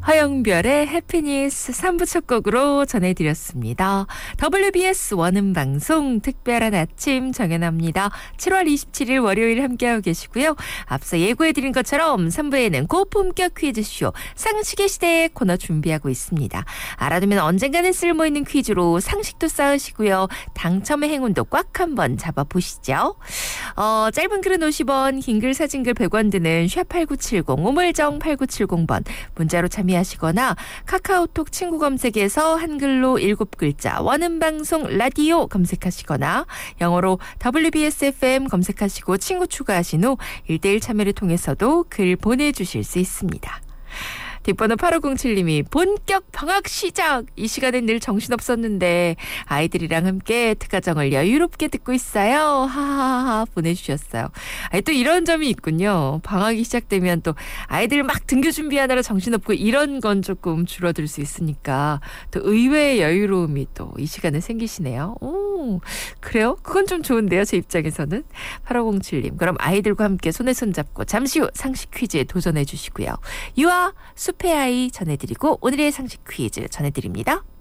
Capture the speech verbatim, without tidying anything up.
허영별의 해피니스 삼 부 첫 곡으로 전해드렸습니다. 더블유비에스 원음방송 특별한 아침 정연합니다. 칠월 이십칠일 월요일 함께하고 계시고요. 앞서 예고해드린 것처럼 삼 부에는 고품격 퀴즈쇼 상식의 시대 코너 준비하고 있습니다. 알아두면 언젠가는 쓸모있는 퀴즈로 상식도 쌓으시고요. 당첨의 행운도 꽉 한번 잡아보시죠. 어, 짧은 글은 오십 원, 긴 글 사진 글 백 원 드는 샵팔구칠공 우물정 팔구칠공 번 문자로 참여하시거나 카카오톡 친구 검색에서 한글로 일곱 글자 원음방송 라디오 검색하시거나 영어로 더블유비에스 에프엠 검색하시고 친구 추가하신 후 일 대일 참여를 통해서도 글 보내주실 수 있습니다. 뒷번호 팔오공칠님이 본격 방학 시작! 이 시간엔 늘 정신없었는데 아이들이랑 함께 특가정을 여유롭게 듣고 있어요. 하하하 보내주셨어요. 아니, 또 이런 점이 있군요. 방학이 시작되면 또 아이들 막 등교 준비하느라 정신없고 이런 건 조금 줄어들 수 있으니까 또 의외의 여유로움이 또 이 시간에 생기시네요. 오, 그래요? 그건 좀 좋은데요. 제 입장에서는. 팔오공칠님 그럼 아이들과 함께 손에 손 잡고 잠시 후 상식 퀴즈에 도전해 주시고요. 유아 숲의 아이 전해드리고 오늘의 상식 퀴즈 전해드립니다.